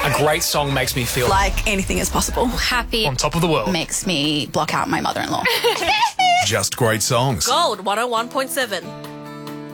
A great song makes me feel Like anything is possible. Happy. on top of the world. Makes me block out my mother-in-law. Just great songs. Gold 101.7.